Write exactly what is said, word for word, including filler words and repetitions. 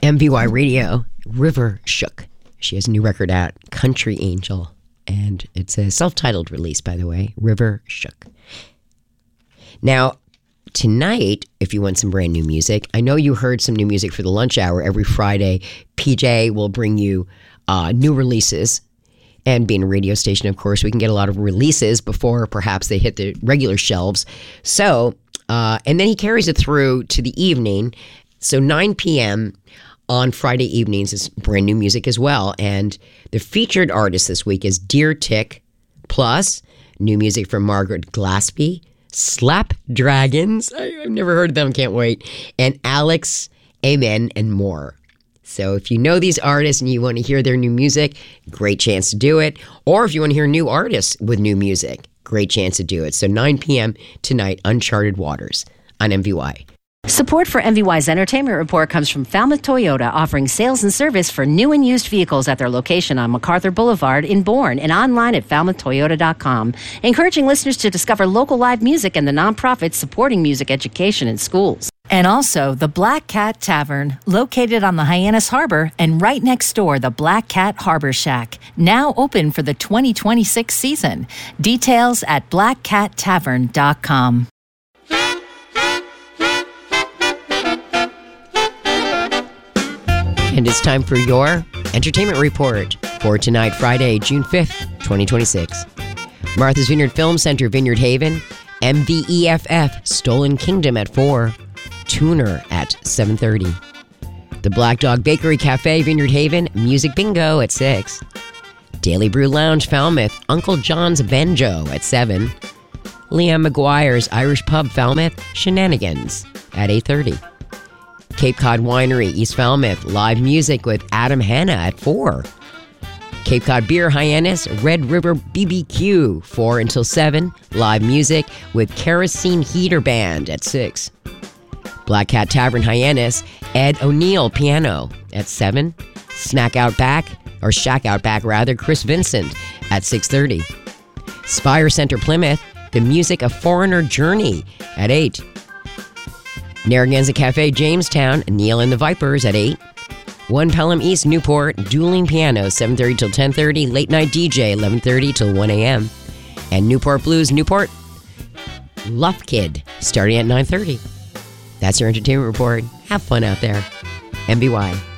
M V Y Radio, River Shook. She has a new record out, Country Angel. And it's a self-titled release, by the way, River Shook. Now, tonight, if you want some brand new music, I know you heard some new music for the lunch hour. Every Friday, P J will bring you uh, new releases. And being a radio station, of course, we can get a lot of releases before perhaps they hit the regular shelves. So, uh, and then he carries it through to the evening. So nine p.m. on Friday evenings is brand new music as well. And the featured artist this week is Deer Tick, plus new music from Margaret Glaspie, Slap Dragons, I, I've never heard of them, can't wait, and Alex Amen, and more. So if you know these artists and you want to hear their new music, great chance to do it. Or if you want to hear new artists with new music, great chance to do it. So nine p.m. tonight, Uncharted Waters on M V Y. Support for M V Y's Entertainment Report comes from Falmouth Toyota, offering sales and service for new and used vehicles at their location on MacArthur Boulevard in Bourne and online at falmouth toyota dot com. Encouraging listeners to discover local live music and the nonprofits supporting music education in schools. And also the Black Cat Tavern, located on the Hyannis Harbor, and right next door, the Black Cat Harbor Shack, now open for the twenty twenty-six season. Details at black cat tavern dot com. And it's time for your entertainment report for tonight, Friday, June fifth, twenty twenty-six. Martha's Vineyard Film Center, Vineyard Haven, M V E F F, Stolen Kingdom at four, Tuner at seven thirty. The Black Dog Bakery Cafe, Vineyard Haven, Music Bingo at six. Daily Brew Lounge, Falmouth, Uncle John's Banjo at seven. Liam McGuire's Irish Pub, Falmouth, Shenanigans at eight thirty. Cape Cod Winery, East Falmouth, live music with Adam Hanna at four. Cape Cod Beer, Hyannis, Red River B B Q, four until seven. Live music with Kerosene Heater Band at six. Black Cat Tavern, Hyannis, Ed O'Neill, piano at seven. Snack Out Back, or Shack Out Back rather, Chris Vincent at six thirty. Spire Center, Plymouth, the music of Foreigner Journey at eight. Narragansett Cafe, Jamestown, Neil and the Vipers at eight. One Pelham East, Newport, Dueling Piano, seven thirty till ten thirty. Late Night D J, eleven thirty till one a.m. And Newport Blues, Newport, Luff Kid, starting at nine thirty. That's your entertainment report. Have fun out there. M B Y.